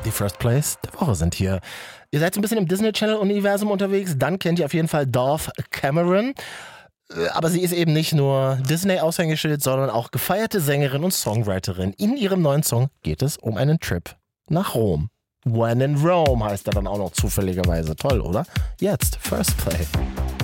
Die First Place der Woche sind hier. Ihr seid so ein bisschen im Disney Channel-Universum unterwegs, dann kennt ihr auf jeden Fall Dove Cameron. Aber sie ist eben nicht nur Disney-Aushängeschild, sondern auch gefeierte Sängerin und Songwriterin. In ihrem neuen Song geht es um einen Trip nach Rom. When in Rome heißt er dann auch noch zufälligerweise. Toll, oder? Jetzt First Play.